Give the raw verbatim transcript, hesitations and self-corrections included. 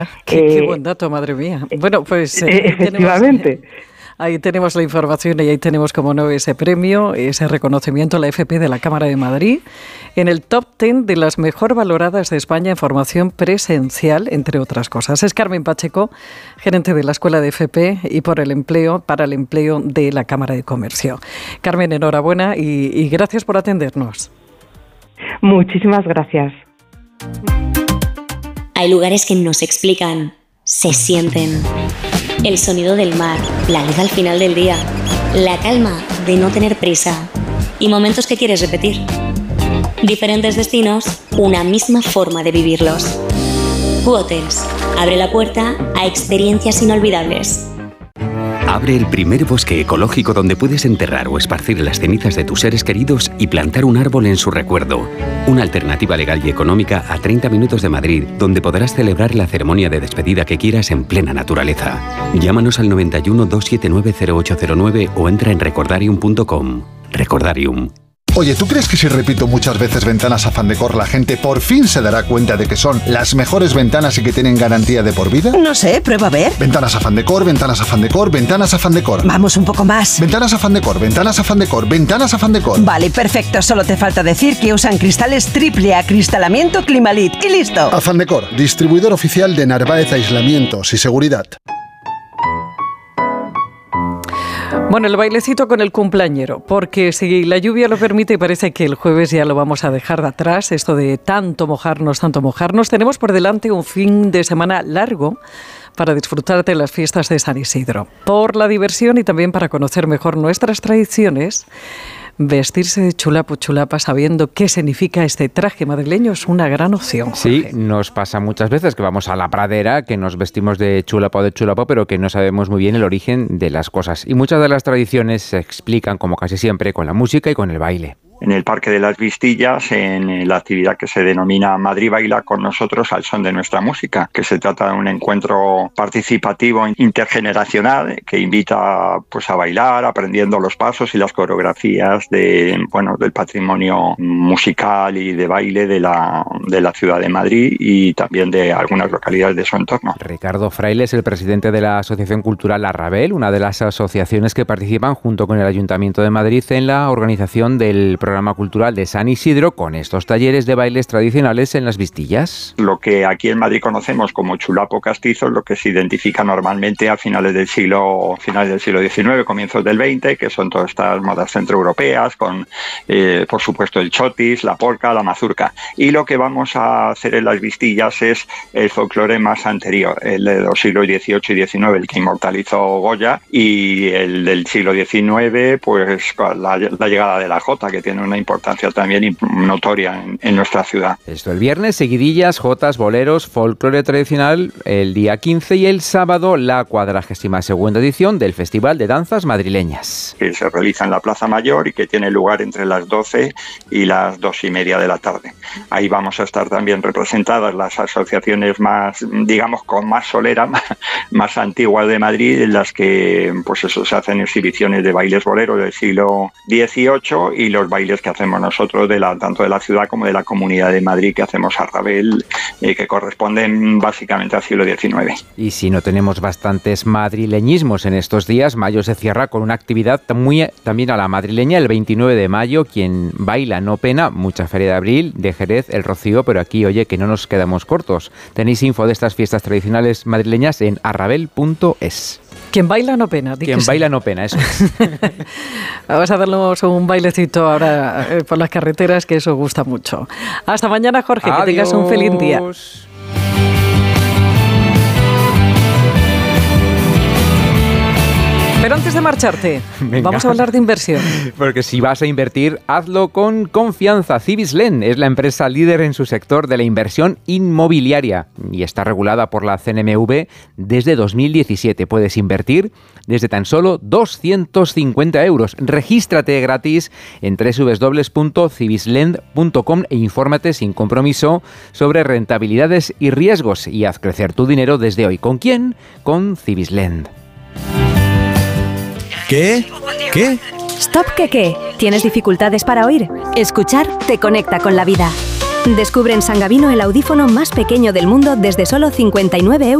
Qué, eh, qué buen dato, madre mía. Bueno, pues... Eh, efectivamente. Tenemos, ahí tenemos la información y ahí tenemos, como no, ese premio, ese reconocimiento a la F P de la Cámara de Madrid en el top diez de las mejor valoradas de España en formación presencial, entre otras cosas. Es Carmen Pacheco, gerente de la Escuela de F P y por el empleo, para el empleo de la Cámara de Comercio. Carmen, enhorabuena y, y gracias por atendernos. Muchísimas gracias. Hay lugares que no se explican, se sienten. El sonido del mar, la luz al final del día, la calma de no tener prisa y momentos que quieres repetir. Diferentes destinos, una misma forma de vivirlos. Q-Hotels abre la puerta a experiencias inolvidables. Abre el primer bosque ecológico donde puedes enterrar o esparcir las cenizas de tus seres queridos y plantar un árbol en su recuerdo. Una alternativa legal y económica a treinta minutos de Madrid, donde podrás celebrar la ceremonia de despedida que quieras en plena naturaleza. Llámanos al noventa y uno, doscientos setenta y nueve, cero ocho cero nueve o entra en recordarium punto com. Recordarium. Oye, ¿tú crees que si repito muchas veces Ventanas Afán Decor, la gente por fin se dará cuenta de que son las mejores ventanas y que tienen garantía de por vida? No sé, prueba a ver. Ventanas Afán Decor, Ventanas Afán Decor, Ventanas Afán Decor. Vamos un poco más. Ventanas Afán Decor, Ventanas Afán Decor, Ventanas Afán Decor. Vale, perfecto. Solo te falta decir que usan cristales triple acristalamiento Climalit y listo. Afán Decor, distribuidor oficial de Narváez Aislamientos y Seguridad. Bueno, el bailecito con el cumpleañero, porque si la lluvia lo permite y parece que el jueves ya lo vamos a dejar de atrás, esto de tanto mojarnos, tanto mojarnos, tenemos por delante un fin de semana largo para disfrutar de las fiestas de San Isidro. Por la diversión y también para conocer mejor nuestras tradiciones, vestirse de chulapo chulapa sabiendo qué significa este traje madrileño es una gran opción, Jorge. Sí, nos pasa muchas veces que vamos a la pradera, que nos vestimos de chulapo o de chulapo, pero que no sabemos muy bien el origen de las cosas. Y muchas de las tradiciones se explican, como casi siempre, con la música y con el baile. En el Parque de las Vistillas, en la actividad que se denomina Madrid Baila con nosotros al son de nuestra música, que se trata de un encuentro participativo intergeneracional que invita pues a bailar, aprendiendo los pasos y las coreografías de bueno del patrimonio musical y de baile de la, de la ciudad de Madrid y también de algunas localidades de su entorno. Ricardo Fraile es el presidente de la Asociación Cultural Arrabel, una de las asociaciones que participan junto con el Ayuntamiento de Madrid en la organización del programa programa cultural de San Isidro con estos talleres de bailes tradicionales en las Vistillas. Lo que aquí en Madrid conocemos como chulapo castizo es lo que se identifica normalmente a finales del siglo finales del siglo diecinueve, comienzos del veinte, que son todas estas modas centroeuropeas con, eh, por supuesto, el chotis, la polka, la mazurca. Y lo que vamos a hacer en las Vistillas es el folclore más anterior, el de los siglos dieciocho y diecinueve, el que inmortalizó Goya, y el del siglo diecinueve, pues la, la llegada de la jota, que tiene una importancia también notoria en, en nuestra ciudad. Esto el viernes, seguidillas, jotas, boleros, folclore tradicional el día quince y el sábado la cuadragésima segunda edición del Festival de Danzas Madrileñas. Que se realiza en la Plaza Mayor y que tiene lugar entre las doce y las dos y media de la tarde. Ahí vamos a estar también representadas las asociaciones más, digamos, con más solera, más, más antiguas de Madrid, en las que pues eso, se hacen exhibiciones de bailes boleros del siglo dieciocho y los bailes que hacemos nosotros, de la, tanto de la ciudad como de la Comunidad de Madrid, que hacemos a Arrabel, eh, que corresponden básicamente al siglo diecinueve. Y si no tenemos bastantes madrileñismos en estos días, mayo se cierra con una actividad muy también a la madrileña, el veintinueve de mayo, quien baila no pena, mucha feria de abril, de Jerez, el Rocío, pero aquí, oye, que no nos quedamos cortos. Tenéis info de estas fiestas tradicionales madrileñas en arrabel punto es. Quien baila no pena. Quien baila no pena, eso es. Vamos a darnos un bailecito ahora eh, por las carreteras, que eso gusta mucho. Hasta mañana, Jorge, Adiós. Que tengas un feliz día. Pero antes de marcharte, venga, vamos a hablar de inversión. Porque si vas a invertir, hazlo con confianza. Cibislen es la empresa líder en su sector de la inversión inmobiliaria y está regulada por la C N M V desde dos mil diecisiete. Puedes invertir desde tan solo doscientos cincuenta euros. Regístrate gratis en doble u doble u doble u punto cibislen punto com e infórmate sin compromiso sobre rentabilidades y riesgos y haz crecer tu dinero desde hoy. ¿Con quién? Con Cibislen. ¿Qué? ¿Qué? Stop, ¿qué qué? ¿Tienes dificultades para oír? Escuchar te conecta con la vida. Descubre en San Gavino el audífono más pequeño del mundo desde solo cincuenta y nueve euros.